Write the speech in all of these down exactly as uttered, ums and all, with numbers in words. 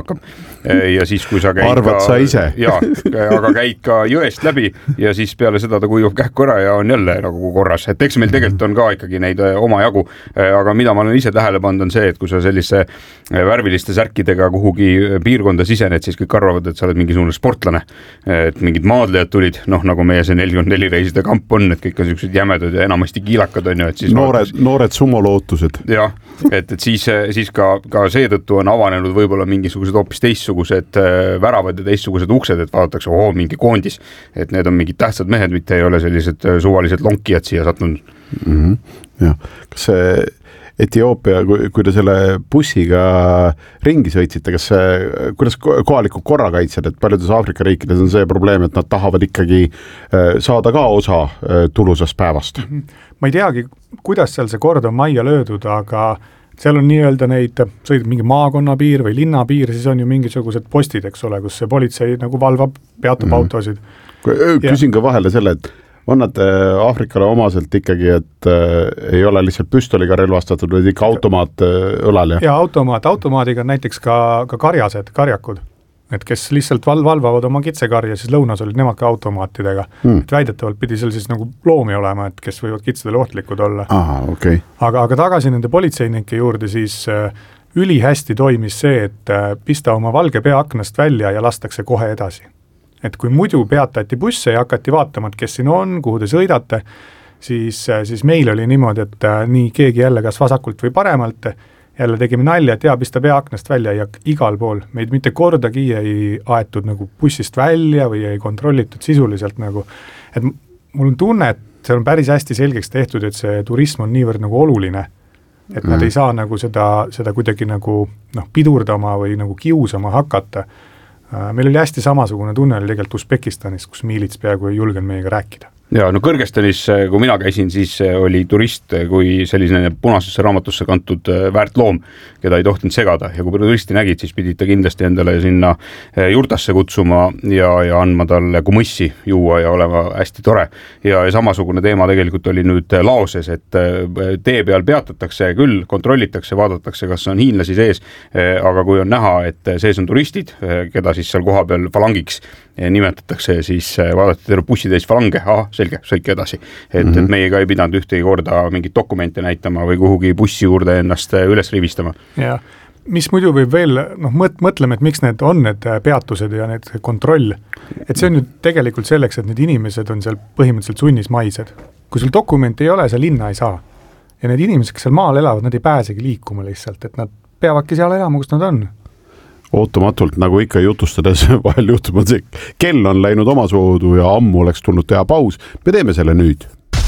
hakkab. Ja siis, kui sa käid arvad ka, sa ise. ja, aga käid ka jõest läbi ja siis peale seda ta kuivab kähku ära ja on jälle nagu korras. Et eks meil tegelikult on ka ikkagi neid oma jagu, aga mida ma olen ise tähele pannud on see, et kui sa sellise värviliste särkidega kuhugi piirkonda sisened, siis kõik arvavad, et sa oled mingisugune sportlane, et mingid maadlejad tulid, noh nagu meie see nelikümmend neli reiside kamp on, et kõik on sellised jämedad ja enamasti kiilakad on ju, et siis noored, vaadates... noored sumolootused. Jah, et, et siis, siis ka, ka seetõttu on avanenud võib-olla mingisugused hoopis teistsugused väravad ja teistsugused uksed, et vaadatakse, oo, mingi koondis, et need on mingid tähtsad mehed, mitte ei ole sellised suvalised lonkijad siia sattunud. Mm-hmm. Ja. Kas see Etioopia, kui, kui te selle bussiga ringi sõitsite, kas see, kuidas kohalikud korrakaitsjad, et paljudes Aafrika riikides on see probleem, et nad tahavad ikkagi saada ka osa tulusast päevast? Ma ei teagi, kuidas seal see kord on majja löödud, aga seal on nii-öelda neid, sõidab mingi maakonna piir või linna piir, siis on ju mingisugused postid, eks ole, kus see politsei nagu valvab, peatab mm. autosid. Küsin ja. ka vahele selle, et on nad Aafrikale omaselt ikkagi, et äh, ei ole lihtsalt püstoliga relvastatud, või ikka automaat äh, õlal? Ja, ja automaat, automaadiga on näiteks ka, ka karjased, karjakud, et kes lihtsalt val- valvavad oma kitsekarja, siis lõunas olid nemad ka automaatidega. Hmm. Et väidetavalt pidi seal siis nagu loomi olema, et kes võivad kitsedele ohtlikud olla. Aha, okay. aga, aga tagasi nende politseinike juurde siis äh, ülihästi toimis see, et äh, pista oma valge pea aknast välja ja lastakse kohe edasi. Et kui muidu peatati busse ja hakati vaatama, et kes siin on, kuhu te sõidate, siis, siis meil oli niimoodi, et nii keegi jälle kas vasakult või paremalt, jälle tegime nalja, et jaa, pista pea aknast välja ja igal pool. Meid mitte kordagi ei aetud nagu bussist välja või ei kontrollitud sisuliselt nagu. Et mul on tunne, et see on päris hästi selgeks tehtud, et see turism on niivõrd nagu oluline, et mm. nad ei saa nagu seda, seda kuidagi nagu noh, pidurdama või nagu kiusama hakata. Meil oli hästi samasugune tunne oli tegelikult Usbekistanis, kus miilits peaaegu ei julgenud meiega rääkida. Ja no Kõrgõzstanis, kui mina käisin, siis oli turist kui selline punasesse raamatusse kantud väärt loom, keda ei tohtinud segada ja kui turisti nägid, siis pidid ta kindlasti endale sinna juurtasse kutsuma ja, ja andma talle kumussi juua ja olema hästi tore. Ja, ja samasugune teema tegelikult oli nüüd Laoses, et tee peal peatatakse küll, kontrollitakse, vaadatakse, kas on hiinlasi sees, aga kui on näha, et sees on turistid, keda siis seal koha peal falangiks nimetatakse, siis vaadati terve bussitäis falange, aha, selge, sõike edasi. Et, mm-hmm. et meiega ei pidanud ühtegi korda mingit dokumente näitama või kuhugi bussi juurde ennast üles rivistama. Ja mis muidu võib veel, noh, mõt- mõtleme, et miks need on need peatused ja need kontroll. Et see on ju tegelikult selleks, et need inimesed on seal põhimõtteliselt sunnismaised. Kui sul dokumenti ei ole, sa linna ei saa. Ja need inimesed, kes seal maal elavad, nad ei pääsegi liikuma lihtsalt, et nad peavadki seal elama, kus nad on. Ootamatult, nagu ikka jutustades vahel juhtub, on see, kell on läinud oma soodu ja ammu oleks tulnud teha paus. Me teeme selle nüüd.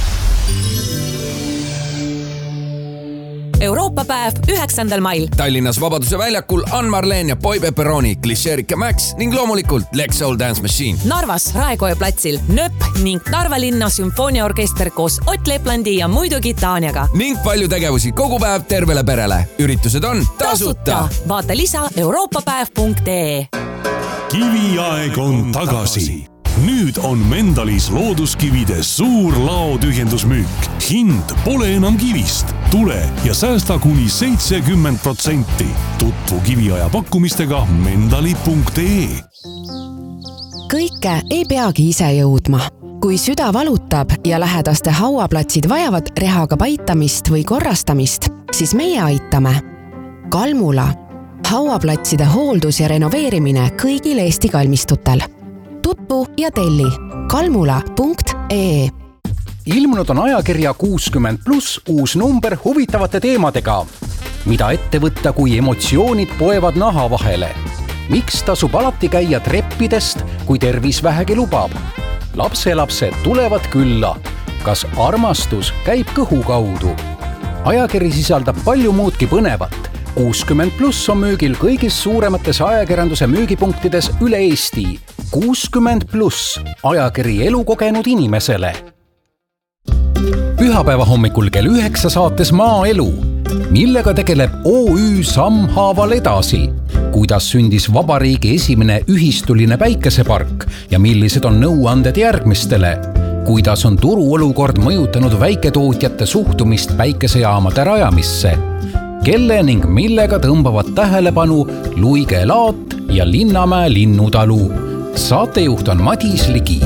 Euroopa päev üheksandal mail. Tallinnas Vabaduse väljakul Ann Marleen ja Boy Pepperoni, Klišerika Max ning loomulikult Lex Soul Dance Machine. Narvas Raekoja platsil Nöpp ning Narva linna sümfooniaorkester koos Ott Leplandi ja muidugi Taaniaga. Ning palju tegevusi kogu päev tervele perele. Üritused on tasuta. Vaata lisa euroopapäev punkt ee. Kiviaeg on tagasi. Nüüd on Mendalis looduskivide suur laotühjendusmüük. Hind pole enam kivist. Tule ja säästa kuni seitsekümmend protsenti. Tutvu kiviaja pakkumistega mendali punkt ee. Kõike ei peagi ise jõudma. Kui süda valutab ja lähedaste hauaplatsid vajavad rehaga paitamist või korrastamist, siis meie aitame. Kalmula. Hauaplatside hooldus ja renoveerimine kõigil Eesti kalmistutel. Tutvu ja telli kalmula punkt ee. Ilmunud on ajakirja kuuskümmend pluss uus number huvitavate teemadega. Mida ette võtta, kui emotsioonid poevad naha vahele? Miks tasub alati käia treppidest, kui tervis vähegi lubab? Lapselapsed tulevad külla. Kas armastus käib kõhu kaudu? Ajakiri sisaldab palju muudki põnevat. kuuskümmend pluss on müügil kõigis suuremates ajakirjanduse müügipunktides üle Eesti. kuuskümmend pluss ajakiri elukogenud inimesele. Pühapäeva hommikul kell üheksa saates Maaelu. Millega tegeleb O Ü Sammhaaval edasi? Kuidas sündis vabariigi esimene ühistuline päikesepark ja millised on nõuanded järgmistele? Kuidas on turuolukord mõjutanud väiketootjate suhtumist päikesejaamade rajamisse? kelle ning millega tõmbavad tähelepanu Luige laat ja Linnamäe linnutalu. Saatejuht on Madis Ligi.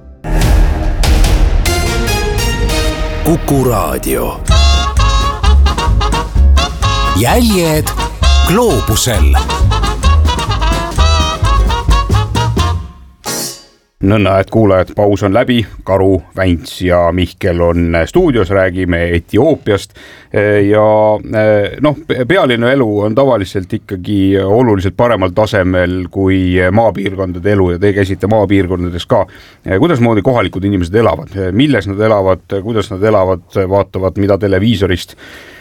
Kuku Raadio. Jäljed gloobusel. Nõnna, et kuulajad, paus on läbi, Karu, Vänts ja Mihkel on stuudios, räägime Etioopiast ja noh, pealinna elu on tavaliselt ikkagi oluliselt paremal tasemel kui maapiirkondade elu ja te käisite maapiirkondades ka. Kuidas moodi kohalikud inimesed elavad, milles nad elavad, kuidas nad elavad, vaatavad mida televiisorist?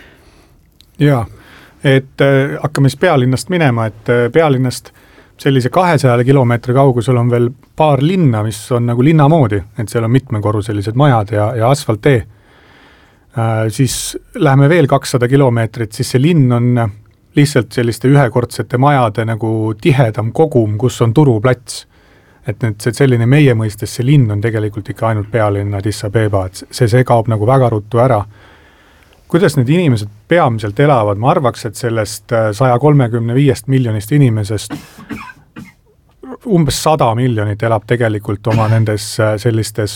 Jaa, et hakkame siis pealinnast minema, et pealinnast sellise kahesaja kilomeetri kaugusel on veel paar linna, mis on nagu linna moodi, et seal on mitmekorruselised majad ja, ja asfalttee. Äh, siis läheme veel kakssada kilomeetrit, siis see linn on lihtsalt selliste ühekordsete majade nagu tihedam kogum, kus on turuplats. Et nüüd see selline meie mõistes see linn on tegelikult ikka ainult pealinna Addis Abeba, et see, see kaob nagu väga ruttu ära. Kuidas need inimesed peamiselt elavad? Ma arvaks, et sellest sada kolmekümne viis miljonist inimesest umbes sada miljonit elab tegelikult oma nendes sellistes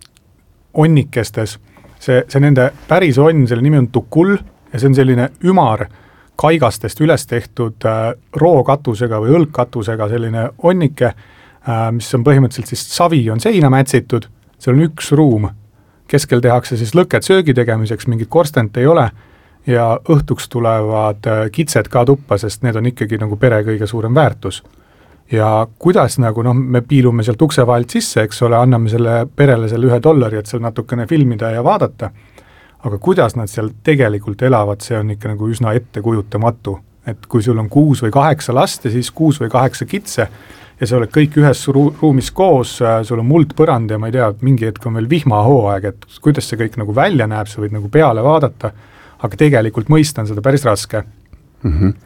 onnikestes. See, see nende päris onn, selle nimi on tukul ja see on selline ümar kaigastest üles tehtud rookatusega või õlgkatusega selline onnike, mis on põhimõtteliselt siis savi on seina mätsitud, seal on üks ruum. Keskel tehakse siis lõket söögi tegemiseks, mingit korstent ei ole ja õhtuks tulevad kitsed ka tuppa, sest need on ikkagi nagu pere kõige suurem väärtus. Ja kuidas nagu, noh, me piilume sealt ukse vahelt sisse, eks ole, anname selle perele selle ühe dollari, et seal natukene filmida ja vaadata, aga kuidas nad seal tegelikult elavad, see on ikka nagu üsna ettekujutamatu, et kui sul on kuus või kaheksa last ja siis kuus või kaheksa kitse, ja sa oled kõik ühes ruumis koos, sul on muld põrand ja ma ei tea, mingi hetk on veel vihmahooaeg, et kuidas see kõik nagu välja näeb, sa võid nagu peale vaadata, aga tegelikult mõista on seda päris raske. Mm-hmm.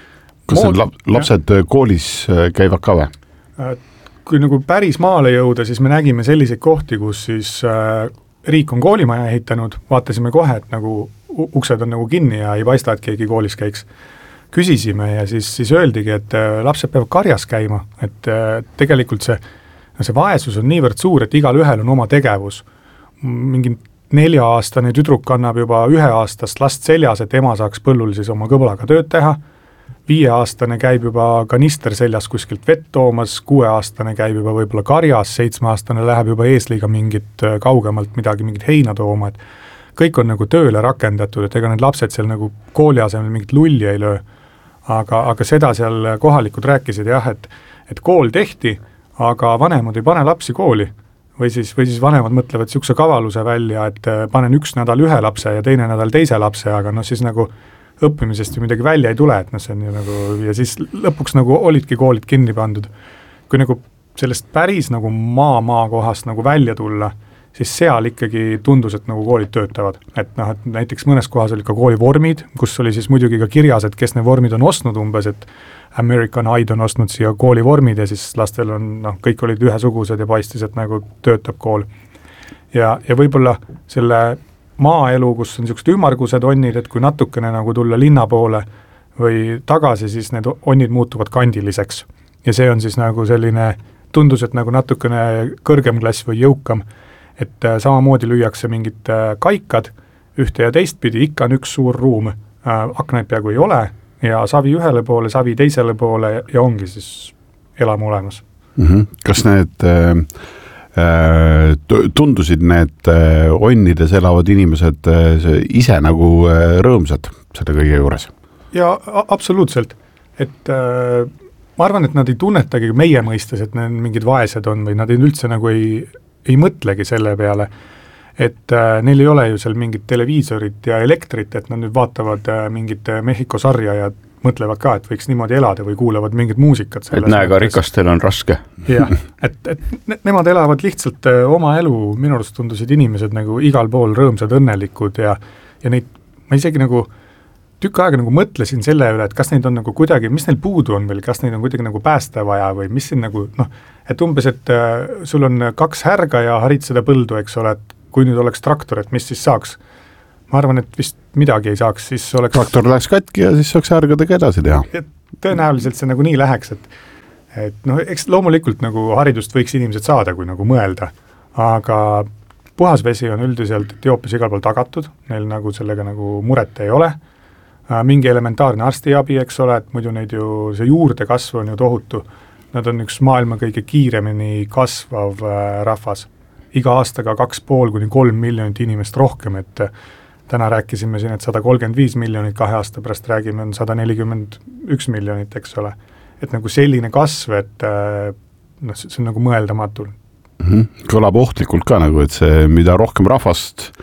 Kas Mood, need lapsed jah. Koolis käivad ka või? Kui nagu päris maale jõuda, siis me nägime selliseid kohti, kus siis riik on koolimaja ehitanud, vaatasime kohe, et nagu uksed on nagu kinni ja ei paista, et keegi koolis käiks. Küsisime ja siis, siis öeldigi, et lapsed peavad karjas käima, et tegelikult see, see vaesus on niivõrd suur, et igal ühel on oma tegevus. Mingi nelja-aastane tüdruk kannab juba üheaastast last seljas, et ema saaks põllul siis oma kõblaga tööd teha. Viieaastane käib juba kanister seljas kuskilt vett toomas, kuueaastane käib juba võib-olla karjas, seitsmeaastane läheb juba eesliga mingit kaugemalt midagi, mingit heina tooma, et kõik on nagu tööle rakendatud, et ega need lapsed seal nagu kooli asemel mingit lulli ei löö. Aga, aga seda seal kohalikud rääkisid jah, et, et kool tehti, aga vanemad ei pane lapsi kooli või siis, või siis vanemad mõtlevad siukse kavaluse välja, et panen üks nädal ühe lapse ja teine nädal teise lapse, aga noh siis nagu õppimisest ju midagi välja ei tule, et noh see on ju nagu ja siis lõpuks nagu olidki koolid kinni pandud. Kui nagu sellest päris nagu maa-maa kohast nagu välja tulla, siis seal ikkagi tundus, et nagu koolid töötavad. Et noh, et näiteks mõnes kohas oli ka kooli vormid, kus oli siis muidugi ka kirjas, et kes need vormid on ostnud umbes, et American Idol on ostnud siia kooli vormid ja siis lastel on, noh, kõik olid ühesugused ja paistis, et nagu töötab kool. Ja, ja võib-olla selle maaelu, kus on niisugused ümmargused onnid, et kui natukene nagu tulla linna poole või tagasi, siis need onnid muutuvad kandiliseks. Ja see on siis nagu selline, tundus, et nagu natukene kõrgem klass või jõukam, et samamoodi lüüakse mingid kaikad ühte ja teistpidi, ikka on üks suur ruum, aknaid peaaegu ei ole ja savi ühele poole, savi teisele poole ja ongi siis elamu olemas. Mm-hmm. Kas need äh, tundusid need onnides elavad inimesed ise nagu rõõmsad selle kõige juures? Ja absoluutselt, et äh, ma arvan, et nad ei tunnetagi meie mõistes, et need mingid vaesed on või nad ei üldse nagu ei ei mõtlegi selle peale, et äh, neil ei ole ju seal mingit televiisorit ja elektrit, et nad nüüd vaatavad äh, mingit Mehhiko sarja ja mõtlevad ka, et võiks niimoodi elada või kuulevad mingit muusikat. Et näe, ka rikastel on raske. Jah, et, et ne- nemad elavad lihtsalt äh, oma elu, minu arust tundusid inimesed nagu igal pool rõõmsad, õnnelikud ja, ja neid, ma isegi nagu tükk aega nagu mõtlesin selle üle, et kas neid on nagu kuidagi, mis neil puudu on veel, kas neid on kuidagi nagu päästa vaja või mis siin nagu, noh, et umbes, et äh, sul on kaks härga ja harid seda põldu, eks ole, et kui nüüd oleks traktor, et mis siis saaks? ma arvan, et vist midagi ei saaks, siis oleks traktor läheks katki ja siis saaks ärgadega edasi teha. Tõenäoliselt see nagu nii läheks, et et noh, eks loomulikult nagu haridust võiks inimesed saada, kui nagu mõelda, aga puhas vesi on üldiselt Etioopias igal pool tagatud, neil nagu sellega nagu muret ei ole, mingi elementaarne arstiabi, eks ole, et muidu neid ju, see juurdekasv on ju tohutu, nad on üks maailma kõige kiiremini kasvav rahvas, iga aastaga kaks pool kuni kolm miljonit inimest rohkem, et täna rääkisime siin, et sada kolmkümmend viis miljonit, kahe aasta pärast räägime, on sada nelikümmend üks miljonit, eks ole. Et nagu selline kasv, et noh, see on nagu mõeldamatul. Mm-hmm. Kõlab ohtlikult ka nagu, et see, mida rohkem rahvast,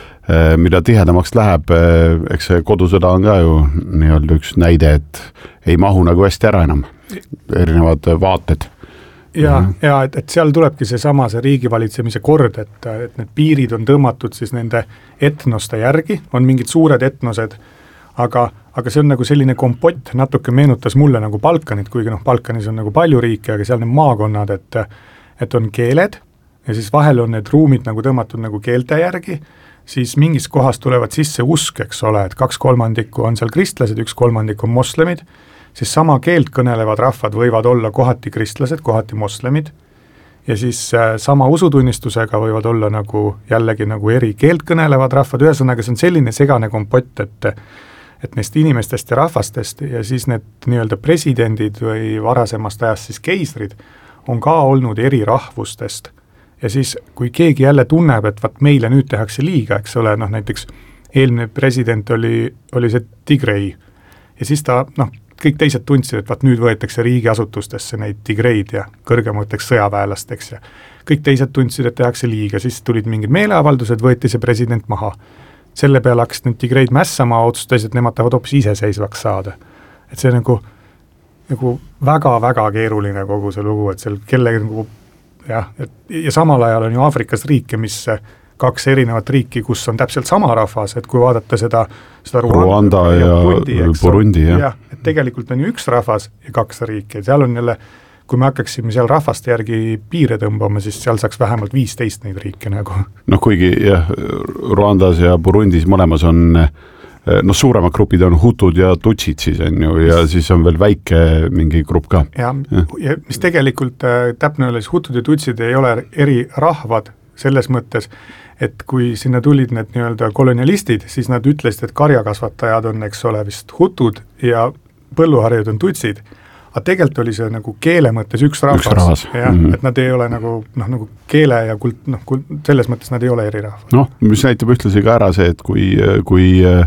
mida tihedamaks läheb, eks see kodusõda on ka ju nii-öelda üks näide, et ei mahu nagu hästi ära enam, erinevad vaated. Ja, mm-hmm. ja et, et seal tulebki see sama, see riigivalitsemise kord, et, et need piirid on tõmmatud siis nende etnoste järgi, on mingid suured etnosed, aga, aga see on nagu selline kompott, natuke meenutas mulle nagu Balkanit, kuigi noh, Balkanis on nagu palju riike, aga seal need maakonnad, et, et on keeled ja siis vahel on need ruumid nagu tõmmatud nagu keelte järgi, siis mingis kohas tulevad sisse usk, eks ole, et kaks kolmandikku on seal kristlased, üks kolmandik on moslemid, siis sama keelt kõnelevad rahvad võivad olla kohati kristlased, kohati moslemid ja siis äh, sama usutunnistusega võivad olla nagu jällegi nagu eri keelt kõnelevad rahvad, ühesõnaga see on selline segane kompott, et et neist inimestest ja rahvastest ja siis need nii-öelda presidendid või varasemast ajast siis keisrid on ka olnud eri rahvustest. Ja siis, kui keegi jälle tunneb, et vaat meile nüüd tehakse liiga, eks ole, noh näiteks eelmine president oli, oli see Tigrei ja siis ta, noh, kõik teised tundsid, et vaat nüüd võetakse riigiasutustesse neid tigreid ja kõrgemateks sõjaväelasteks ja kõik teised tundsid, et tehakse liiga, siis tulid mingid meeleavaldused, võeti see president maha. Selle peale hakkas need tigreid mässama, otsustasid, et nemad tahavad hoopis iseseisvaks saada. Et see nagu, nagu väga-väga keeruline kogu see lugu, et seal kelle nagu, jah, et, ja samal ajal on ju Aafrikas riike, mis kaks erinevat riiki, kus on täpselt sama rahvas, et kui vaadata seda, seda Rwanda ja, ja Burundi, Burundi jah. jah, et tegelikult on ju üks rahvas ja kaks riiki, seal on jälle, kui me hakkaksime seal rahvaste järgi piire tõmbama, siis seal saaks vähemalt viisteist neid riike nagu. Noh, kuigi jah, Rwandas ja Burundis mõlemas on, noh, suuremad grupid on hutud ja tutsid siis on ju, ja siis on veel väike mingi grupp ka. Ja, ja. ja mis tegelikult äh, täpne oli, hutud ja tutsid ei ole eri rahvad selles mõttes, et kui sinna tulid need nii-öelda kolonialistid, siis nad ütlesid, et karjakasvatajad on, eks ole, vist hutud ja põlluharjud on tutsid. Aga tegelikult oli see nagu keele mõttes üks rahvas, üks rahvas. Ja, mm-hmm. et nad ei ole nagu, noh, nagu keele ja kult, noh, kult, selles mõttes nad ei ole eri rahvas. Noh, mis näitab ühtlasi ka ära see, et kui, kui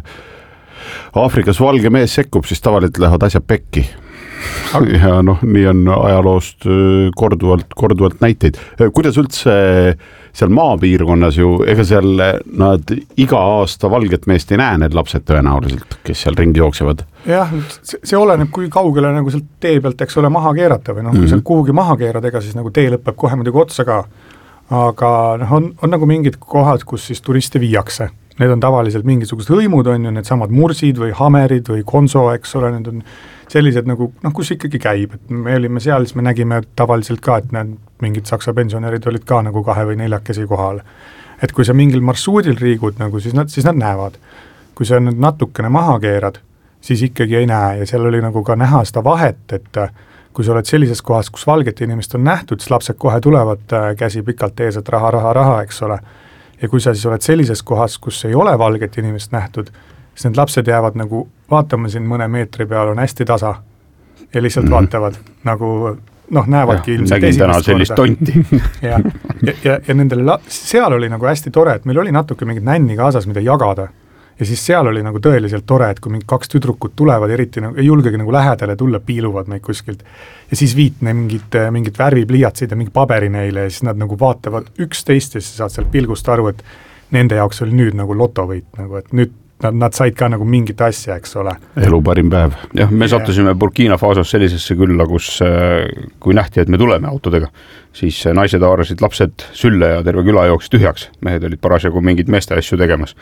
Aafrikas valge mees sekkub, siis tavaliselt lähevad asjad pekki. Aga. Ja noh, nii on ajaloost korduvalt, korduvalt näiteid. Kuidas üldse seal maapiirkonnas ju, ega seal nad iga aasta valget meest ei näe, need lapsed tõenäoliselt, kes seal ringi jooksevad? Jah, see, see oleneb, kui kaugele nagu sealt tee pealt, eks ole, maha keerata või noh, kui mm-hmm. sealt kuhugi maha keerad, ega siis nagu tee lõpeb kohe muidugi otsa ka. Aga noh, on, on nagu mingid kohad, kus siis turiste viiakse. Need on tavaliselt mingisugused hõimud, on ju need samad mursid või hamerid või konso, eks ole, need on sellised nagu, noh, kus ikkagi käib, et me olime seal, siis me nägime tavaliselt ka, et need mingid saksa pensionärid olid ka nagu kahe või neljakesi kohal. Et kui sa mingil marsruudil riigud, nagu, siis, nad, siis nad näevad. Kui sa nüüd natukene maha keerad, siis ikkagi ei näe ja seal oli nagu ka näha seda vahet, et kui sa oled sellises kohas, kus valget inimest on nähtud, siis lapsed kohe tulevad käsi pikalt ees, et raha, raha, raha, eks ole. Ja kui sa siis oled sellises kohas, kus ei ole valget inimest nähtud, siis need lapsed jäävad nagu, vaatame siin mõne meetri peal, on hästi tasa ja lihtsalt mm-hmm. vaatavad nagu, noh, näevadki ja, ilmselt nägin täna sellist tonti. ja, ja, ja, ja nendele, la- seal oli nagu hästi tore, et meil oli natuke mingit nänni kaasas, mida jagada. Ja siis seal oli nagu tõeliselt tore, et kui mingi kaks tüdrukut tulevad, eriti nagu, ei julgegi nagu lähedale tulla, piiluvad neid kuskilt. Ja siis viit mingit, mingit värvipliiatsid ja mingi paberi neile ja siis nad nagu vaatavad üksteist ja siis saad sealt pilgust aru, et nende jaoks oli nüüd nagu lotovõit, nagu, et nüüd nad, nad said ka nagu mingit asja, eks ole. Elu parim päev. Jah, me sattusime Burkina Fasos sellisesse külla, kus kui nähti, et me tuleme autodega, siis naised haarasid lapsed sülle ja terve küla jooksis tühjaks. Mehed olid parasjagu mingid meeste asju tegemas.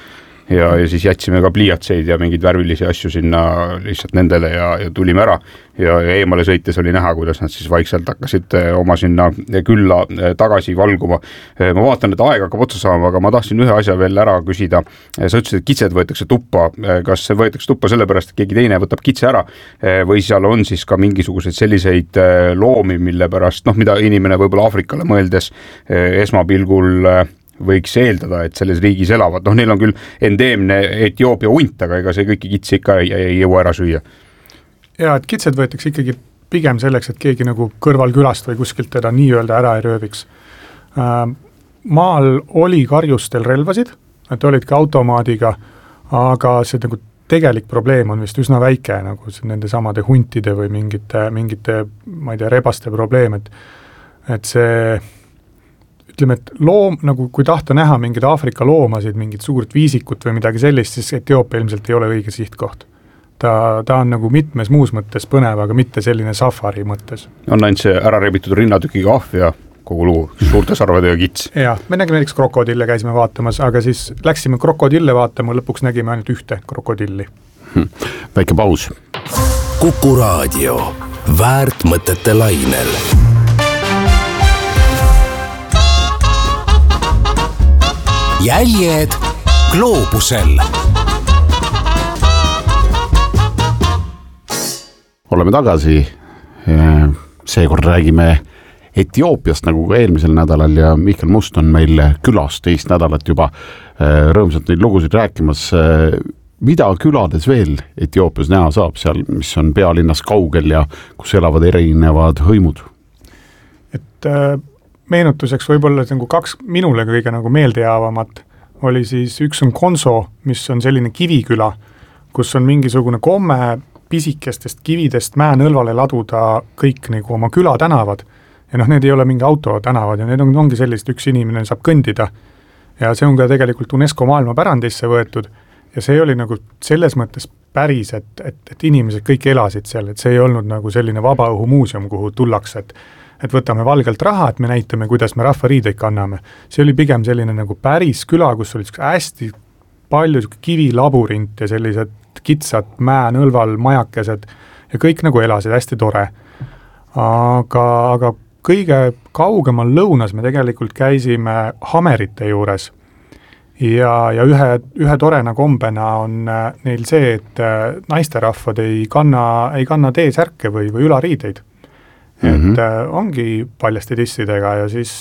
ja, ja siis jätsime ka pliiatseid ja mingeid värvilisi asju sinna lihtsalt nendele ja, ja tulime ära ja, ja eemale sõites oli näha, kuidas nad siis vaikselt hakkasid oma sinna külla tagasi valguma. Ma vaatan, et aeg hakkab otsa saama, aga ma tahtsin ühe asja veel ära küsida. Sa ütlesid, et kitsed võetakse tuppa. Kas see võetakse tuppa sellepärast, et keegi teine võtab kitse ära või seal on siis ka mingisuguseid selliseid loomi, mille pärast, noh, mida inimene võib-olla Aafrikale mõeldes esmapilgul võiks eeldada, et selles riigis elavad. Noh, neil on küll endeemne Etioopia hunt, aga ega see kõiki kitsi ikka ei, ei jõua ära süüa. Ja, et kitsed võetakse ikkagi pigem selleks, et keegi nagu kõrval külast või kuskilt teda nii-öelda ära ei rööviks. Maal oli karjustel relvasid, et olid ka automaadiga, aga see nagu tegelik probleem on vist üsna väike, nagu nende samade huntide või mingite, mingite ma ei tea, rebaste probleem, et, et see ütleme, et loom, nagu kui tahta näha mingid Aafrika loomasid, mingid suurt viisikut või midagi sellist, siis Etioopia ilmselt ei ole õige sihtkoht. Ta, ta on nagu mitmes muus mõttes põnev, aga mitte selline safari mõttes. On ainult see ära rebitud rinnatükiga ahv ja kogu lugu, suurte sarvedega kits. Ja, me nägime näiteks krokodille, käisime vaatamas, aga siis läksime krokodille vaatama, lõpuks nägime ainult ühte krokodilli. Hm. Väike paus. Kuku Raadio, väärt mõtete lainel. Jäljed gloobusel. Oleme tagasi. Seekord räägime Etioopiast nagu ka eelmisel nädalal ja Mihkel Must on meil külas teist nädalat juba rõõmsalt neid lugusid rääkimas. Mida külades veel Etioopias näha saab seal, mis on pealinnas kaugel ja kus elavad erinevad hõimud? Et äh... meenutuseks võib-olla nagu kaks minule kõige nagu meeldejaavamat oli siis üks on Konso, mis on selline kiviküla, kus on mingisugune komme pisikestest kividest mäenõlvale laduda kõik nagu oma küla tänavad. Ja noh, need ei ole mingi auto tänavad ja need on, ongi sellist, üks inimene saab kõndida. Ja see on ka tegelikult UNESCO maailmapärandisse võetud ja see oli nagu selles mõttes päris, et, et, et inimesed kõik elasid seal, et see ei olnud nagu selline vabaõhumuuseum, kuhu tullakse, et et võtame valgelt raha, et me näitame, kuidas me rahvariideid kanname. See oli pigem selline nagu päris küla, kus oli hästi palju kivilabürint ja sellised kitsad mäenõlval majakesed ja kõik nagu elasid hästi tore. Aga, aga kõige kaugemal lõunas me tegelikult käisime Hamerite juures ja, ja ühe, ühe torena kombena on neil see, et naisterahvad ei kanna, ei kanna T-särke või, või ülariideid. Et mm -hmm. ongi paljaste tissidega ja siis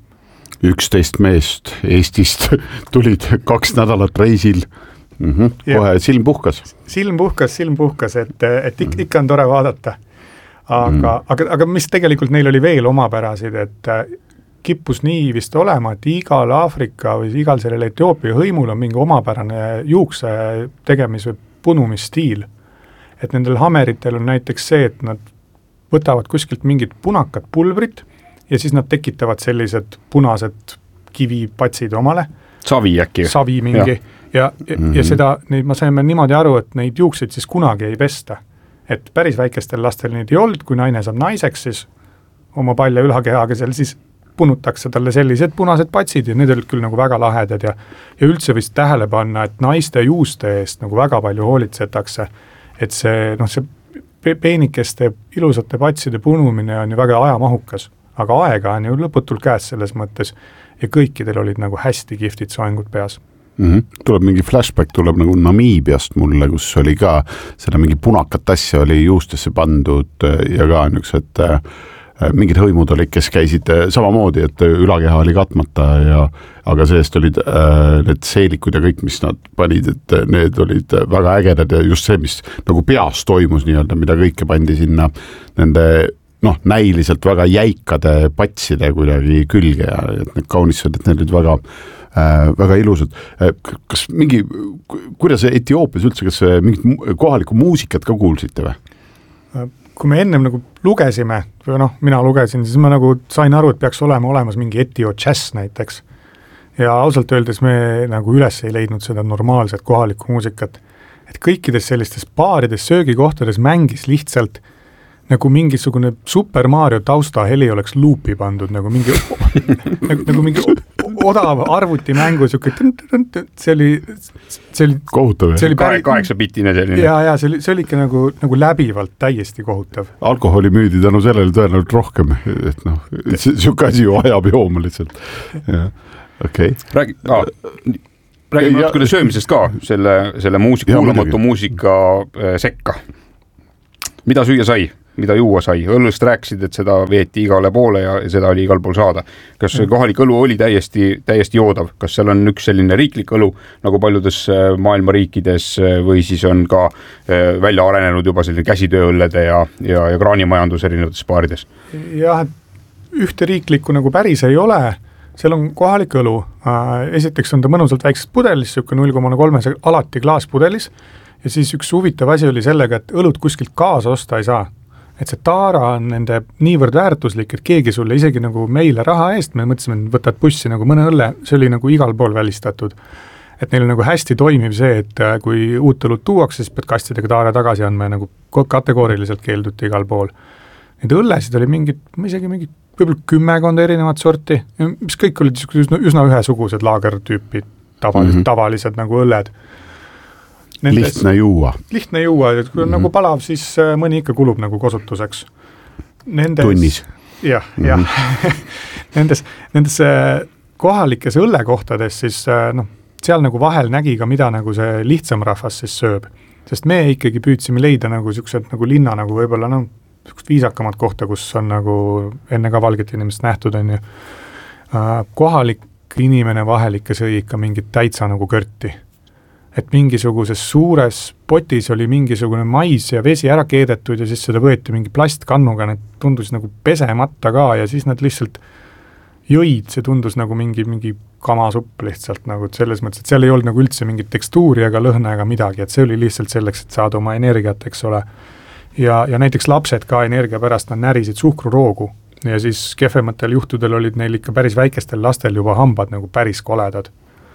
üksteist meest Eestist tulid kaks nädalat reisil. Mm -hmm. Kohe ja. silm puhkas. Silm puhkas, silm puhkas, et, et ik, ikka on tore vaadata. Aga, mm -hmm. aga, aga mis tegelikult neil oli veel omapärasid, et kippus nii vist olema, et igal Aafrika või igal sellel Etioopia hõimul on mingi omapärane juukse tegemis- või punumisstiil. Et nendel Hameritel on näiteks see, et nad võtavad kuskilt mingit punakat pulbrit ja siis nad tekitavad sellised punased kivipatsid omale. Savi äkki. Savi mingi. Ja, ja, ja, mm -hmm. ja seda, neid ma saime niimoodi aru, et neid juukseid siis kunagi ei pesta. Et päris väikestel lastel neid ei olnud, kui naine saab naiseks, siis oma palja ülakehaga seal siis punutakse talle sellised punased patsid ja need olid küll nagu väga lahedad ja, ja üldse vist tähele panna, et naiste juuste eest nagu väga palju hoolitsetakse. Et see, noh, see peenikeste ilusate patside punumine on ju väga ajamahukas, aga aega on ju lõputult käes selles mõttes ja kõikidel olid nagu hästi kihvtid soengud peas. Mm -hmm. Tuleb mingi flashback, tuleb nagu Namiibiast mulle, kus oli ka seda mingi punakat asja oli juustesse pandud ja ka niisugused äh, mingid hõimud olid, kes käisid samamoodi, et ülakeha oli katmata ja aga seest olid äh, need seelikud ja kõik, mis nad panid, et need olid väga ägedad ja just see, mis nagu peas toimus nii-öelda, mida kõike pandi sinna nende noh, näiliselt väga jäikade patside kuidagi külge ja et need kaunised, et need olid väga äh, väga ilusad. Kas mingi, kuidas Etioopias üldse, kas mingit kohalikku muusikat ka kuulsite või? Kui me ennem nagu lugesime, või noh, mina lugesin, siis ma nagu sain aru, et peaks olema olemas mingi Etio Jazz näiteks. Ja ausalt öeldes me nagu üles ei leidnud seda normaalset kohalikku muusikat. Et kõikides sellistes baarides, söögikohtades mängis lihtsalt nagu mingisugune Super Mario taustaheli oleks luupi pandud, nagu mingi, nagu, nagu mingi odav arvutimängu, siuke, see oli, see oli kohutav. See oli päri... kaheksapitine selline. Ja, ja see oli, see oli ikka nagu, nagu läbivalt täiesti kohutav. Alkoholi müüdi tänu sellele tõenäoliselt rohkem, et noh, siuke asi ju ajab jooma lihtsalt. Okei. Okay. Räägi, ah, räägime natukene söömisest ka, selle, selle muusika, kuulamatu muusika sekka. Mida süüa sai? Mida juua sai? Õllust rääkisid, et seda veeti igale poole ja seda oli igal pool saada. Kas kohalik õlu oli täiesti, täiesti joodav? Kas seal on üks selline riiklik õlu, nagu paljudes maailma riikides, või siis on ka välja arenenud juba selline käsitööõllede ja, ja, ja kraanimajandus erinevates baarides? Jah, ühte riiklikku nagu päris ei ole. Seal on kohalik õlu. Esiteks on ta mõnusalt väikses pudelis, siuke null koma kolm alati klaaspudelis. Ja siis üks huvitav asi oli sellega, et õlut kuskilt kaasa osta ei saa. Et see taara on nende niivõrd väärtuslik, et keegi sulle isegi nagu meile raha eest, me mõtlesime, et võtad bussi nagu mõne õlle, see oli nagu igal pool välistatud. Et neil nagu hästi toimib see, et kui uut õlut tuuakse, siis pead kastidega taara tagasi andma ja nagu kategooriliselt keelduti igal pool. Need õllesid oli mingid, isegi mingid võib-olla kümmekonda erinevat sorti, mis kõik olid üsna, üsna ühesugused laagertüüpi tavalised, mm -hmm. tavalised nagu õlled. Nendes, lihtne juua. Lihtne juua, et kui on mm -hmm. nagu palav, siis mõni ikka kulub nagu kosutuseks. Nendes, tunnis. Jah, mm -hmm. jah. nendes, nendes kohalikes õllekohtades siis noh, seal nagu vahel nägi ka, mida nagu see lihtsam rahvas siis sööb. Sest me ikkagi püüdsime leida nagu siuksed nagu linna nagu võib-olla noh, viisakamat kohta, kus on nagu enne ka valget inimest nähtud on ju. Kohalik inimene vahel ikka sõi ikka mingit täitsa nagu kõrti. Et mingisuguses suures potis oli mingisugune mais ja vesi ära keedetud ja siis seda võeti mingi plastkannuga, need tundus nagu pesemata ka ja siis nad lihtsalt jõid, see tundus nagu mingi, mingi kamasupp lihtsalt nagu selles mõttes, et seal ei olnud nagu üldse mingit tekstuuri ega lõhna ega midagi, et see oli lihtsalt selleks, et saada oma energiat, eks ole. Ja, ja näiteks lapsed ka energia pärast nad närisid suhkruroogu ja siis kehvematel juhtudel olid neil ikka päris väikestel lastel juba hambad nagu päris koledad.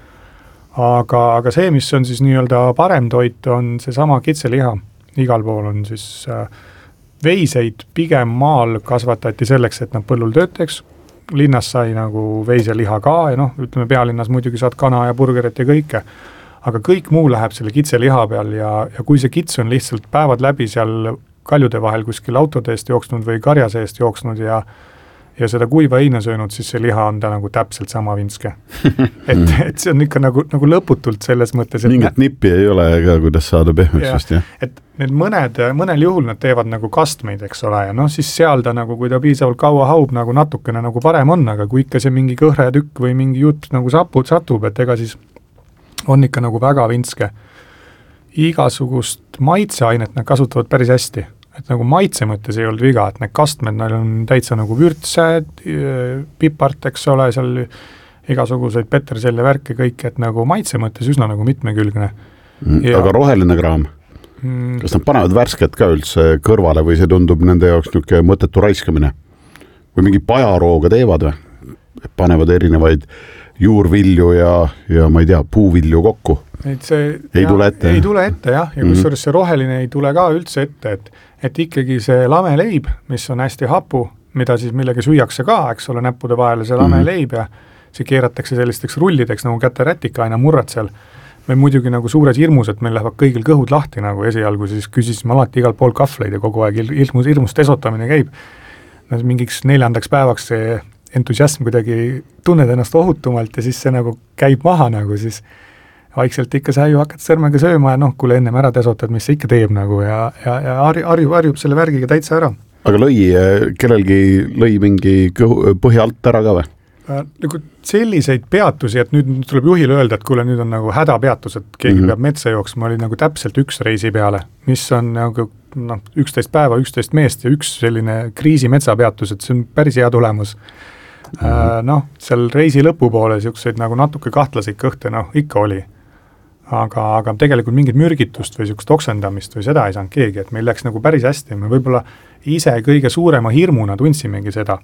Aga, aga see, mis on siis nii-öelda parem toit, on see sama kitseliha. Igal pool on siis äh, veiseid pigem maal kasvatati selleks, et nad põllul töötaks. Linnas sai nagu veiseliha ka ja noh, ütleme pealinnas muidugi saad kana ja burgerit ja kõike. Aga kõik muu läheb selle kitseliha peal ja, ja kui see kits on lihtsalt päevad läbi seal kaljude vahel kuskil autoteest jooksnud või karja seest jooksnud ja ja seda kuiva heina söönud, siis see liha on ta nagu täpselt sama vinske. et, et see on ikka nagu, nagu lõputult selles mõttes. Mingit nippi ei ole ega kuidas saada pehmeks. Ja, et need mõned, mõnel juhul nad teevad nagu kastmeid, eks ole, ja noh, siis seal ta nagu, kui ta piisavalt kaua haub, nagu natukene nagu parem on, aga kui ikka see mingi kõhre tükk või mingi jutt nagu sapud, satub, et ega siis on ikka nagu väga vinske. Igasugust maitseainet nad kasutavad päris hästi. Et nagu maitse mõttes ei olnud viga, et need kastmed, neil on täitsa nagu vürtse, pipart, eks ole, seal igasuguseid peterselle värke kõik, et nagu maitse mõttes üsna nagu mitmekülgne. Ja, aga roheline kraam, mm, kas nad panevad värsket ka üldse kõrvale või see tundub nende jaoks niisugune mõttetu raiskamine? Või mingi pajarooga teevad või? Panevad erinevaid juurvilju ja, ja ma ei tea, puuvilju kokku? Et see, ei ja, tule ette? Ei tule ette, jah. Ja mm-hmm. kusjuures see roheline ei tule ka üldse ette, et, et ikkagi see lameleib, mis on hästi hapu, mida siis millega süüakse ka, eks ole, näppude vahele see lameleib ja see keeratakse sellisteks rullideks nagu käterätika aina murrad seal. Me muidugi nagu suures hirmus, et meil lähevad kõigil kõhud lahti nagu esialgu, siis küsisime alati igal pool kahvleid ja kogu aeg hirmus, hirmus desotamine käib. No, mingiks neljandaks päevaks see entusiasm kuidagi tunned ennast ohutumalt ja siis see nagu käib maha nagu siis vaikselt ikka sa ju hakkad sõrmega sööma ja noh, kuule ennem ära desotad, mis see ikka teeb nagu ja, ja, ja harjub, harjub selle värgiga täitsa ära. Aga lõi, kellelgi lõi mingi kõhu, põhja alt ära ka või? Nagu selliseid peatusi, et nüüd tuleb juhile öelda, et kuule nüüd on nagu hädapeatus, et keegi mm-hmm. peab metsa jooksma, oli nagu täpselt üks reisi peale, mis on nagu noh, üksteist päeva, üksteist meest ja üks selline kriisi metsapeatus, et see on päris hea tulemus. Mm-hmm. Äh, noh, seal reisi lõpupoole siukseid nagu natuke kahtlaseid kõhte, noh, ikka oli. Aga, aga tegelikult mingit mürgitust või siukest oksendamist või seda ei saanud keegi, et meil läks nagu päris hästi, me võib-olla ise kõige suurema hirmuna tundsimegi seda.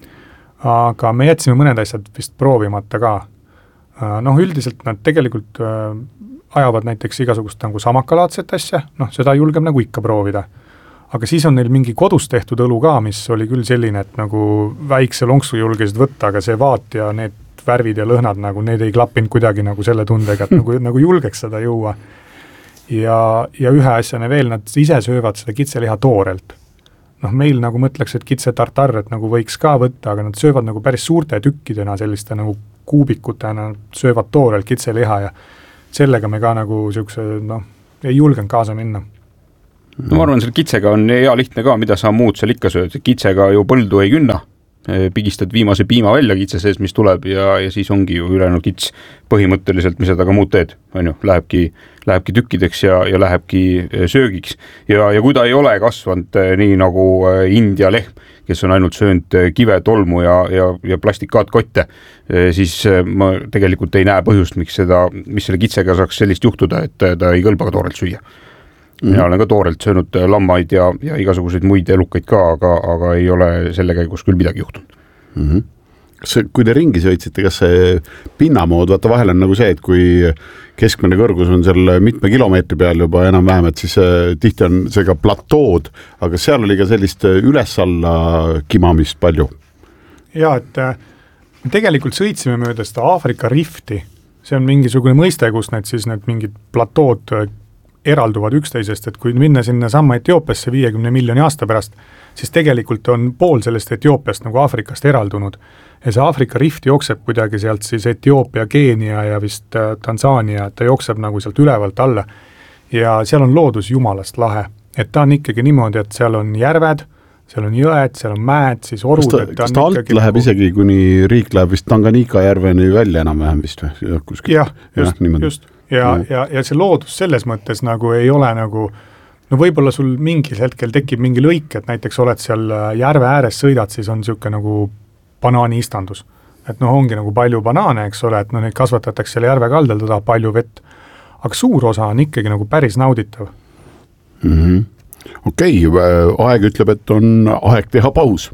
Aga me jätsime mõned asjad vist proovimata ka. Noh, üldiselt nad tegelikult ajavad näiteks igasugust nagu samakalaadset asja, noh, seda julgeb nagu ikka proovida. Aga siis on neil mingi kodus tehtud õlu ka, mis oli küll selline, et nagu väikse lonksu julgesid võtta, aga see vaat ja need värvid ja lõhnad, nagu need ei klappinud kuidagi nagu selle tundega, et nagu, nagu julgeks seda juua. Ja, ja ühe asjane veel, nad ise söövad seda kitseliha toorelt. Noh, meil nagu mõtleks, et kitse tartar, et nagu võiks ka võtta, aga nad söövad nagu päris suurte tükkidena, selliste nagu kuubikutena, söövad toorelt kitseliha ja sellega me ka nagu siukse, noh, ei julgenud kaasa minna. No ma arvan, selle kitsega on hea lihtne ka, mida sa muud seal ikka sööd. Kitsega ju põldu ei künna, pigistad viimase piima välja kitse sees, mis tuleb ja, ja siis ongi ju ülejäänud kits põhimõtteliselt, mis seda ka muud teed, on ju, lähebki, lähebki tükkideks ja, ja lähebki söögiks. Ja, ja kui ta ei ole kasvanud nii nagu India lehm, kes on ainult söönud kive, tolmu ja, ja, ja plastikkaatkotte, siis ma tegelikult ei näe põhjust, miks seda, mis selle kitsega saaks sellist juhtuda, et ta ei kõlba ka toorelt süüa. Mina mm-hmm. olen ka toorelt söönud lammaid ja, ja igasuguseid muid elukaid ka, aga, aga ei ole selle käigus küll midagi juhtunud. Mm-hmm. Kas, kui te ringi sõitsite, kas see pinnamood, vaata vahel on nagu see, et kui keskmine kõrgus on seal mitme kilomeetri peal juba enam-vähem, et siis tihti on see ka platood, aga seal oli ka sellist üles-alla kimamist palju. Ja, et me tegelikult sõitsime mööda seda Aafrika rifti, see on mingisugune mõiste, kus need siis need mingid platood eralduvad üksteisest, et kui minna sinna samma Etioopiasse viiekümne miljoni aasta pärast, siis tegelikult on pool sellest Etioopiast nagu Aafrikast eraldunud. Ja see Aafrika rift jookseb kuidagi sealt siis Etioopia, Keenia ja vist Tansaania, ta jookseb nagu sealt ülevalt alla. Ja seal on loodus jumalast lahe. Et ta on ikkagi niimoodi, et seal on järved, seal on jõed, seal on mäed, siis orud. Kas ta, kas ta alt läheb nagu... isegi, kuni riik läheb vist Tanganyika järveni välja enam-vähem vist või? Jah, just, ja, just. Ja, mm. ja, ja see loodus selles mõttes nagu ei ole nagu, no võib-olla sul mingil hetkel tekib mingi lõik, et näiteks oled seal järve ääres sõidad, siis on siuke nagu banaaniistandus. Et noh, ongi nagu palju banaane, eks ole, et no neid kasvatatakse selle järve kaldal, ta tahab palju vett. Aga suur osa on ikkagi nagu päris nauditav. Mm-hmm. Okei, okay, aeg ütleb, et on aeg teha paus.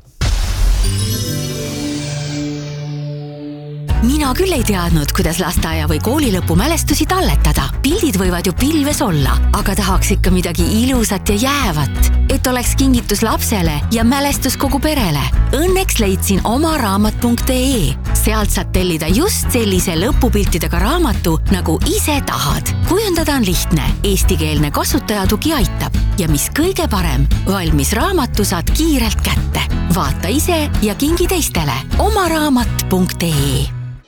Mina küll ei teadnud, kuidas lasteaia või koolilõpu mälestusi talletada. Pildid võivad ju pilves olla, aga tahaks ikka midagi ilusat ja jäävat, et oleks kingitus lapsele ja mälestus kogu perele. Õnneks leidsin oma raamat punkt ee. Sealt saad tellida just sellise lõpupiltidega raamatu, nagu ise tahad. Kujundada on lihtne, eestikeelne kasutajatugi aitab ja mis kõige parem, valmis raamatu saad kiirelt kätte. Vaata ise ja kingi teistele. oma raamat punkt ee.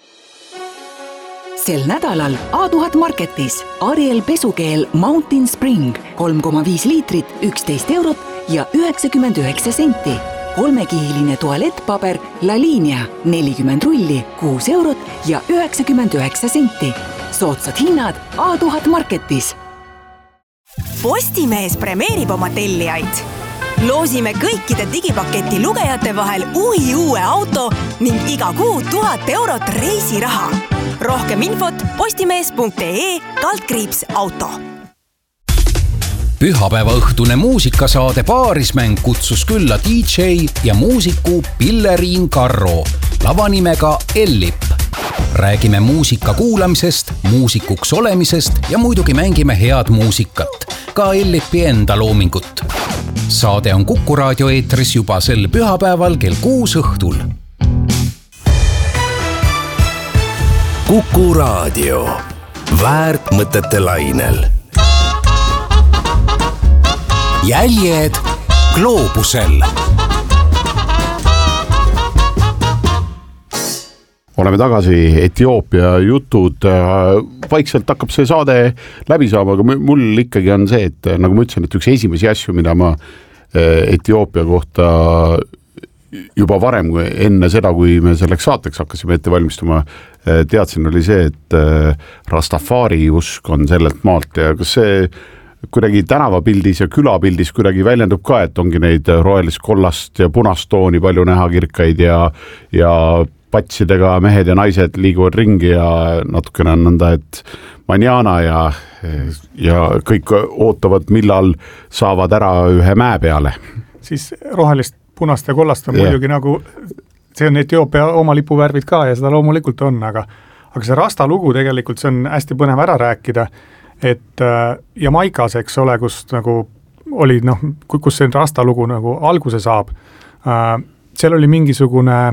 Sel nädalal A tuhat Marketis Ariel pesukeel Mountain Spring kolm koma viis liitrit, üksteist eurot ja üheksakümmend üheksa senti. Kolmekihiline tualettpaber La Linea nelikümmend rulli, kuus eurot ja üheksakümmend üheksa senti. Soodsad hinnad A tuhat Marketis. Postimees premeerib oma tellijaid. Loosime kõikide digipaketi lugejate vahel uhi uue auto ning iga kuu tuhat eurot reisiraha. Rohkem infot postimees punkt ee kaldkriips auto. Pühapäeva õhtune muusikasaade Paarismäng kutsus külla D J ja muusiku Pilleriin Karro lavanimega Ellip. Räägime muusika kuulamisest, muusikuks olemisest ja muidugi mängime head muusikat, ka Ellipi enda loomingut. Saade on Kuku Raadio eetris juba sel pühapäeval kell kuus õhtul. Kuku Raadio. Väärt mõtete lainel. Jäljed gloobusel. Oleme tagasi, Etioopia jutud, vaikselt hakkab see saade läbi saama, aga mul ikkagi on see, et nagu ma ütlesin, et üks esimesi asju, mida ma Etioopia kohta juba varem, enne seda, kui me selleks saateks hakkasime ette valmistuma, teadsin, oli see, et Rastafari usk on sellelt maalt ja kas see kuidagi tänavapildis ja külapildis kuidagi väljendub ka, et ongi neid rohelist, kollast ja punast tooni palju näha kirkaid ja, ja patsidega mehed ja naised liiguvad ringi ja natukene on nõnda, et manjana ja, ja kõik ootavad, millal saavad ära ühe mäe peale. Siis rohelist, punast ja kollast on yeah. muidugi nagu, see on Etioopia oma lipuvärvid ka ja seda loomulikult on, aga, aga see Rasta lugu tegelikult, see on hästi põnev ära rääkida, et äh, Jamaikas, eks ole, kus nagu oli, noh, kus see Rasta lugu nagu alguse saab, äh, seal oli mingisugune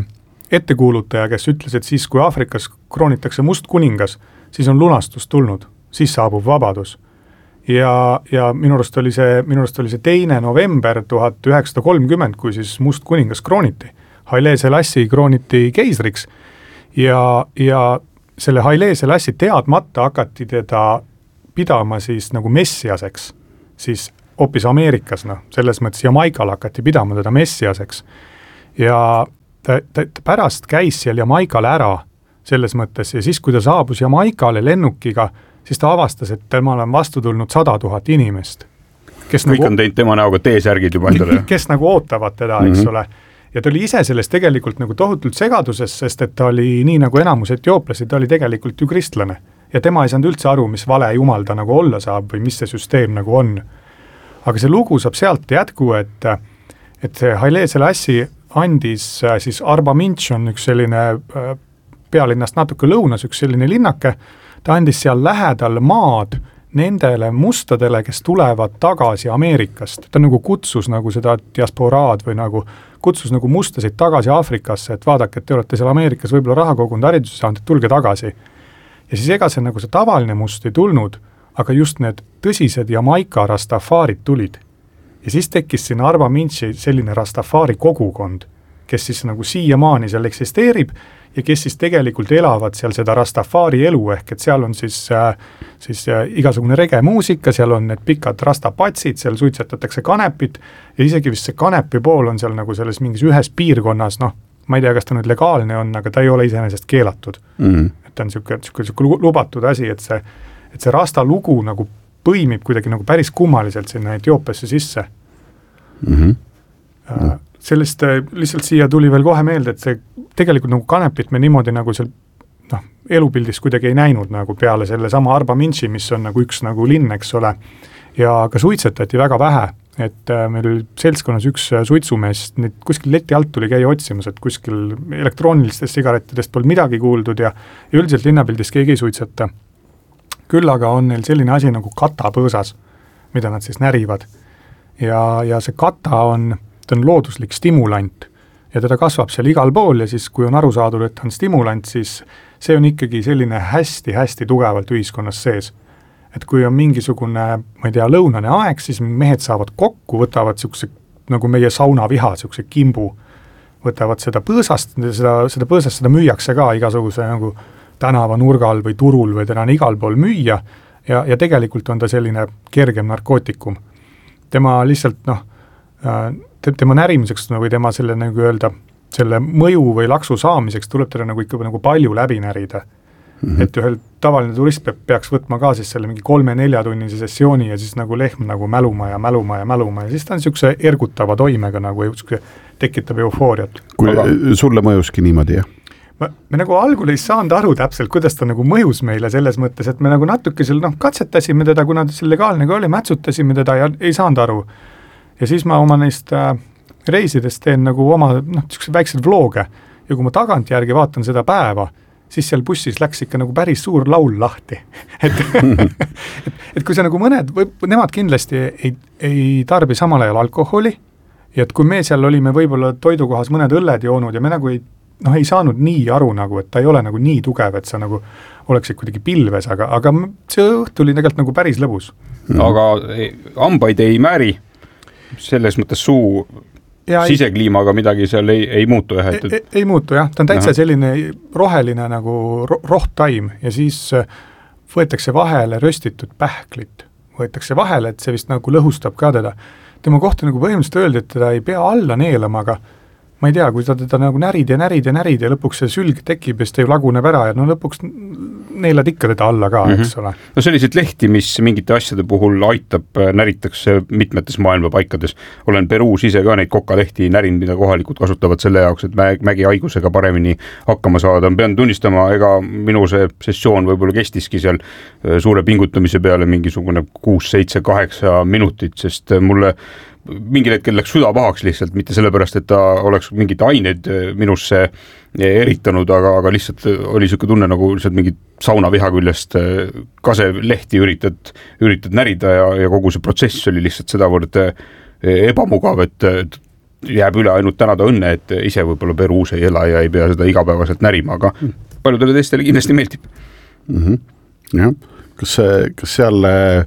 ettekuulutaja, kes ütles, et siis kui Aafrikas kroonitakse must kuningas, siis on lunastus tulnud, siis saabub vabadus. Ja, ja minu arust oli see, minu arust oli see teine november tuhat üheksasada kolmkümmend, kui siis must kuningas krooniti. Haile Selassie krooniti keisriks ja, ja selle Haile Selassie teadmata hakati teda pidama siis nagu messiaseks, siis hoopis Ameerikas, noh, selles mõttes Jamaikal hakati pidama teda messiaseks. Ja ta, ta, ta pärast käis seal Jamaikal ära selles mõttes ja siis, kui ta saabus Jamaikale lennukiga, siis ta avastas, et temal on vastu tulnud sada tuhat inimest. Kes kõik nagu, on teinud tema näoga T-särgid juba endale. Kes nagu ootavad teda, eks mm-hmm. ole. Ja ta oli ise sellest tegelikult nagu tohutult segaduses, sest et ta oli nii nagu enamus etiooplasi, ta oli tegelikult ju kristlane. Ja tema ei saanud üldse aru, mis vale jumal ta nagu olla saab või mis see süsteem nagu on. Aga see lugu saab sealt jätku, et, et Haile Selassie andis siis Arba Minch on üks selline pealinnast natuke lõunas, üks selline linnake, ta andis seal lähedal maad nendele mustadele, kes tulevad tagasi Ameerikast. Ta nagu kutsus nagu seda diasporaad või nagu kutsus nagu mustasid tagasi Aafrikasse, et vaadake, et te olete seal Ameerikas võib-olla raha kogunud hariduse saanud, et tulge tagasi. Ja siis ega see nagu see tavaline must ei tulnud, aga just need tõsised Jamaika Rastafaarid tulid. Ja siis tekkis siin Arba Minchi selline Rastafaari kogukond, kes siis nagu siiamaani seal eksisteerib ja kes siis tegelikult elavad seal seda Rastafaari elu, ehk et seal on siis, siis igasugune rege muusika, seal on need pikad rastapatsid, seal suitsetatakse kanepit ja isegi vist see kanepi pool on seal nagu selles mingis ühes piirkonnas, noh, ma ei tea, kas ta nüüd legaalne on, aga ta ei ole iseenesest keelatud. Mm. Et ta on siuke, siuke, siuke lubatud asi, et see et see rasta lugu nagu põimib kuidagi nagu päris kummaliselt sinna Etioopiasse sisse. Mm-hmm. Sellest lihtsalt siia tuli veel kohe meelde, et see tegelikult nagu kanepit me niimoodi nagu seal noh, elupildis kuidagi ei näinud nagu peale selle sama Arba Minchi, mis on nagu üks nagu linn, eks ole, ja ka suitsetati väga vähe, et meil oli seltskonnas üks suitsumees, nüüd kuskil leti alt tuli käia otsimas, et kuskil elektroonilistest sigarettidest polnud midagi kuuldud ja, ja üldiselt linnapildis keegi ei suitseta. Küll aga on neil selline asi nagu katapõõsas, mida nad siis närivad. Ja, ja see kata on, ta on looduslik stimulant ja teda kasvab seal igal pool ja siis kui on aru saadud, et on stimulant, siis see on ikkagi selline hästi-hästi tugevalt ühiskonnas sees. Et kui on mingisugune, ma ei tea, lõunane aeg, siis mehed saavad kokku, võtavad siukse, nagu meie saunaviha, siukse kimbu, võtavad seda põõsast, seda, seda põõsast, seda müüakse ka igasuguse nagu tänava nurgal või turul või teda on igal pool müüa ja, ja tegelikult on ta selline kergem narkootikum. Tema lihtsalt, noh, te, tema närimiseks või tema selle, nagu öelda, selle mõju või laksu saamiseks tuleb teda nagu ikka nagu palju läbi närida. Mm-hmm. Et ühel tavaline turist peaks võtma ka siis selle mingi kolme-nelja tunnise sessiooni ja siis nagu lehm nagu mäluma ja mäluma ja mäluma ja siis ta on siukse ergutava toimega nagu tekitab eufooriat. Kui Aga... sulle mõjuski niimoodi, jah? Me, me nagu algul ei saanud aru täpselt, kuidas ta nagu mõjus meile selles mõttes, et me nagu natuke seal noh, katsetasime teda, kuna ta seal legaalne ka oli, mätsutasime teda ja ei saanud aru. Ja siis ma oma neist äh, reisidest teen nagu oma noh, väikseid vlooge ja kui ma tagant järgi vaatan seda päeva, siis seal bussis läks ikka nagu päris suur laul lahti. et, et, et kui see nagu mõned, või nemad kindlasti ei, ei tarbi samal ajal alkoholi ja et kui me seal olime võib-olla toidukohas mõned õlled joonud ja me nagu ei noh, ei saanud nii aru nagu, et ta ei ole nagu nii tugev, et sa nagu oleksid kuidagi pilves, aga, aga see õht oli tegelikult nagu päris lõbus. Aga hambaid ei määri, selles mõttes suu ja sisekliimaga midagi seal ei, ei muutu jah? Et... Ei, ei muutu jah, ta on täitsa Aha. selline roheline nagu rohttaim ja siis võetakse vahele röstitud pähklit, võetakse vahele, et see vist nagu lõhustab ka teda. Tema kohta nagu põhimõtteliselt öeldi, et teda ei pea alla neelama, aga ma ei tea, kui ta teda nagu närid ja närid ja närid ja lõpuks see sülg tekib ja siis ta ju laguneb ära ja no lõpuks neelad ikka teda alla ka, eks mm-hmm. ole. No selliseid lehti, mis mingite asjade puhul aitab, näritakse mitmetes maailma paikades. Olen Peruus ise ka neid kokalehti närin, mida kohalikud kasutavad selle jaoks, et mägi haigusega paremini hakkama saada. Pean tunnistama, ega minu see sessioon võib-olla kestiski seal suure pingutamise peale mingisugune kuus, seitse, kaheksa minutit, sest mulle mingil hetkel läks süda pahaks lihtsalt, mitte sellepärast, et ta oleks mingid aineid minusse eritanud, aga, aga lihtsalt oli siuke tunne nagu lihtsalt mingi saunaviha küljest kase lehti üritad, üritad närida ja, ja kogu see protsess oli lihtsalt sedavõrd ebamugav, et jääb üle ainult tänada õnne, et ise võib-olla Peruus ei ela ja ei pea seda igapäevaselt närima, aga paljudele teistele kindlasti meeldib. Mm-hmm. jah, kas, kas seal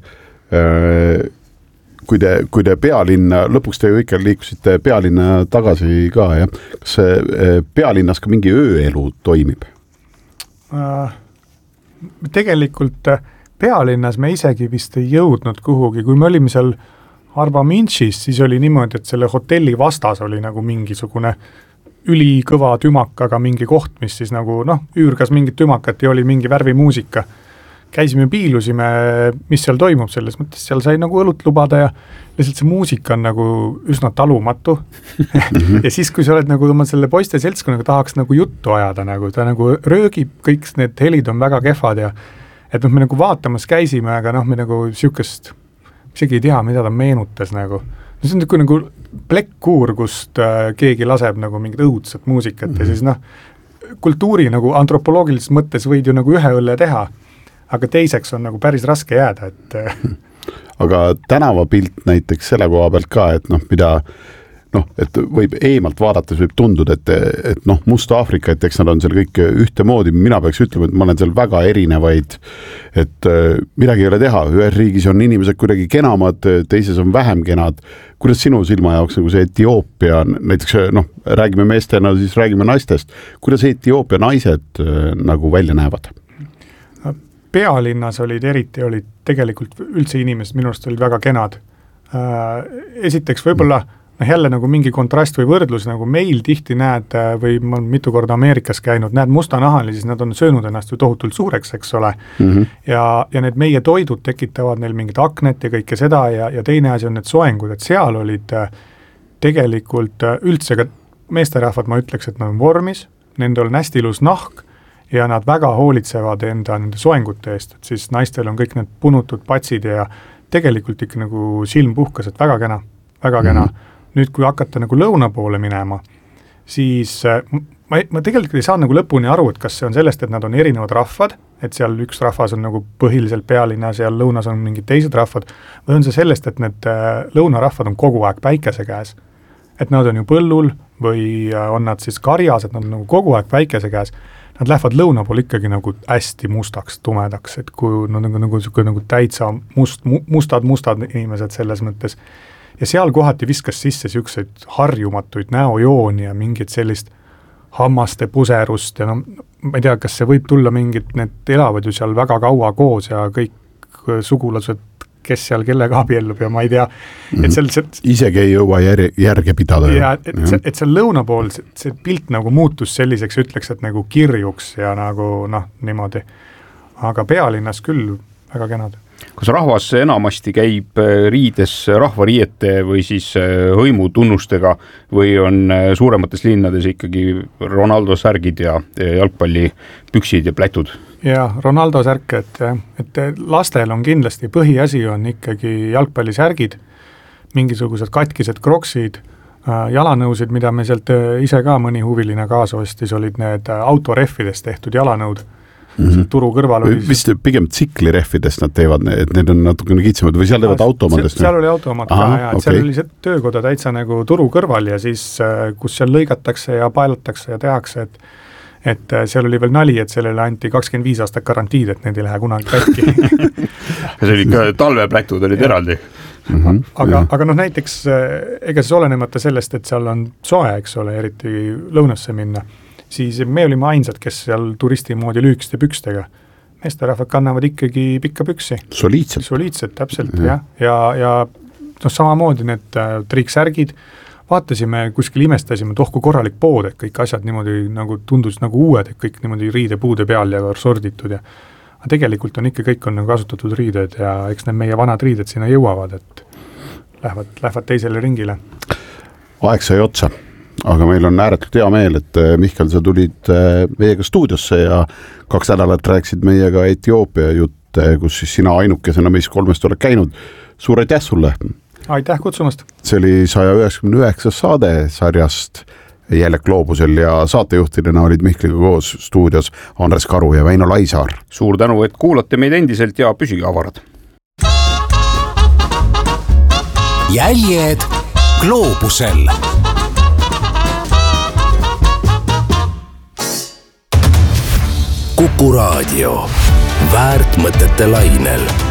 äh, kui te, kui te pealinna, lõpuks te ju ikka liikusite pealinna tagasi ka, jah? Kas see pealinnas ka mingi ööelu toimib? Äh, tegelikult pealinnas me isegi vist ei jõudnud kuhugi, kui me olime seal Arba Minchis, siis oli niimoodi, et selle hotelli vastas oli nagu mingisugune ülikõva tümakaga mingi koht, mis siis nagu noh, üürgas mingit tümakat ja oli mingi värvimuusika. Käisime, piilusime, mis seal toimub selles mõttes, seal sai nagu õlut lubada ja lihtsalt see muusika on nagu üsna talumatu. ja siis, kui sa oled nagu oma selle poiste seltskonnaga tahaks nagu juttu ajada, nagu ta nagu röögib, kõik need helid on väga kehvad ja et noh, me nagu vaatamas käisime, aga noh, me nagu siukest isegi ei tea, mida ta meenutas nagu. No see on nagu, nagu plekkuur, kust äh, keegi laseb nagu mingit õudset muusikat mm-hmm. ja siis noh, kultuuri nagu antropoloogilises mõttes võid ju nagu ühe õlle teha, aga teiseks on nagu päris raske jääda, et aga tänavapilt näiteks selle koha pealt ka, et noh, mida noh, et võib eemalt vaadates võib tunduda, et, et noh, Musta Aafrika, et eks nad on seal kõik ühtemoodi, mina peaks ütlema, et ma olen seal väga erinevaid, et midagi ei ole teha, ühes riigis on inimesed kuidagi kenamad, teises on vähem kenad. Kuidas sinu silma jaoks nagu see Etioopia, näiteks noh, räägime meestena, siis räägime naistest, kuidas Etioopia naised nagu välja näevad? Pealinnas olid eriti, olid tegelikult üldse inimesed, minu arust olid väga kenad. Esiteks võib-olla noh, jälle nagu mingi kontrast või võrdlus, nagu meil tihti näed, või ma olen mitu korda Ameerikas käinud, näed mustanahali, siis nad on söönud ennast ju tohutult suureks, eks ole. Mm-hmm. Ja, ja need meie toidud tekitavad neil mingit aknet ja kõike seda ja, ja teine asi on need soengud, et seal olid tegelikult üldse ka meesterahvad, ma ütleks, et nad on vormis, nendel on hästi ilus nahk ja nad väga hoolitsevad enda nende soengute eest, et siis naistel on kõik need punutud patsid ja tegelikult ikka nagu silm puhkas, et väga kena, väga kena. Mm-hmm. Nüüd, kui hakata nagu lõuna poole minema, siis ma, ma tegelikult ei saa nagu lõpuni aru, et kas see on sellest, et nad on erinevad rahvad, et seal üks rahvas on nagu põhiliselt pealinnas ja lõunas on mingid teised rahvad, või on see sellest, et need lõunarahvad on kogu aeg päikese käes. Et nad on ju põllul või on nad siis karjas, et nad on nagu kogu aeg päikese käes. Nad lähevad lõuna pool ikkagi nagu hästi mustaks, tumedaks, et kui nad on nagu, nagu, nagu täitsa must, mustad, mustad inimesed selles mõttes. Ja seal kohati viskas sisse siukseid harjumatuid näojooni ja mingit sellist hammaste puserust ja no ma ei tea, kas see võib tulla mingit, need elavad ju seal väga kaua koos ja kõik sugulased, kes seal kellega abiellub ja ma ei tea, et seal see, isegi ei jõua järge, järge pidada. Ja, et, ja. See, et seal lõuna pool see, see pilt nagu muutus selliseks, ütleks, et nagu kirjuks ja nagu noh, niimoodi. Aga pealinnas küll väga kenad. Kas rahvas enamasti käib riides rahvariiete või siis hõimu tunnustega või on suuremates linnades ikkagi Ronaldo särgid ja jalgpalli püksid ja plätud? Ja Ronaldo särk, et, et lastel on kindlasti põhiasi on ikkagi jalgpallisärgid, mingisugused katkised kroksid, jalanõusid, mida me sealt ise ka mõni huviline kaasa ostis, olid need autoreffidest tehtud jalanõud. Mm-hmm. Turu kõrval oli vist pigem tsiklirehvidest nad teevad, et need on natukene kitsamad või seal teevad automadest? Seal oli automat ka ja okay. Seal oli see töökoda täitsa nagu turu kõrval ja siis kus seal lõigatakse ja paelatakse ja tehakse, et et seal oli veel nali, et sellele anti kakskümmend viis aastat garantiid, et need ei lähe kunagi katki. See oli ka talveplätud olid eraldi. Mm-hmm. Aga, aga noh näiteks ega see olenemata sellest, et seal on soe, eks ole, eriti lõunasse minna, siis me olime ainsad, kes seal turisti moodi lüükste pükstega. Meesterahvad kannavad ikkagi pikka püksi. Soliidselt. Soliidselt, täpselt, ja, ja, ja noh, samamoodi need äh, triiksärgid, vaatasime, kuskil imestasime, tohku korralik pood, et kõik asjad niimoodi nagu tundus nagu uued, et kõik niimoodi riidepuude peal ja sorditud ja aga tegelikult on ikka kõik on nagu kasutatud riided ja eks need meie vanad riided sinna jõuavad, et lähevad, lähevad teisele ringile. Aeg sai otsa. Aga meil on ääretult hea meel, et Mihkel, sa tulid meiega stuudiosse ja kaks nädalat rääksid meiega Etioopia jutte, kus siis sina ainukesena meist kolmest oled käinud. Suur aitäh sulle! Aitäh kutsumast! See oli saja üheksakümne üheksas saade sarjast Jäljak Gloobusel ja saatejuhtidena olid Mihkliga koos stuudios Andres Karu ja Väino Laisaar. Suur tänu, et kuulate meid endiselt ja püsige avarad! Jäljed Gloobusel. Kuku Raadio. Väärt mõtete lainel